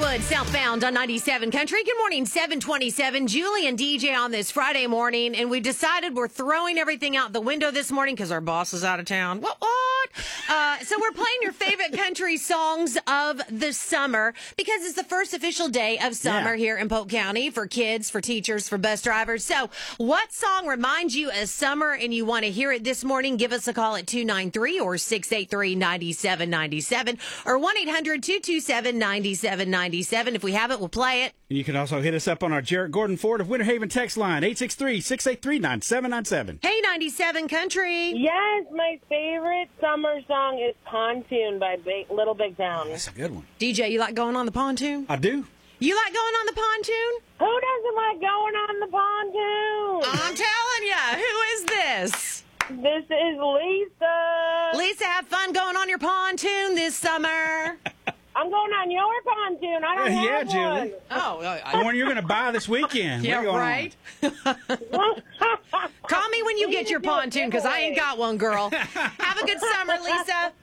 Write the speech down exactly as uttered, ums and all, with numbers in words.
Hollywood, southbound on ninety-seven Country. Good morning, seven twenty-seven. Julie and D J on this Friday morning, and we decided we're throwing everything out the window this morning because our boss is out of town. What, what? Uh, so we're playing your favorite country songs of the summer because it's the first official day of summer Yeah. here in Polk County for kids, for teachers, for bus drivers. So what song reminds you of summer and you want to hear it this morning? Give us a call at two nine three or six eight three, nine seven nine seven or one eight hundred, two two seven, nine seven nine seven. If we have it, we'll play it. You can also hit us up on our Jarrett Gordon Ford of Winter Haven text line, eight six three, six eight three, nine seven nine seven. Hey, ninety-seven Country. Yes, my favorite summer song is Pontoon by Big, Little Big Town. That's a good one. D J, you like going on the pontoon? I do. You like going on the pontoon? Who doesn't like going on the pontoon? I'm telling you. Who is this? This is Lisa. Lisa, have fun going on your pontoon this summer. I'm going on your pontoon. I don't Yeah, have Julie. one. Oh, The one you're going to buy this weekend. yeah, We're going right. Call me when you get your pontoon because I ain't got one, girl. Have a good summer, Lisa.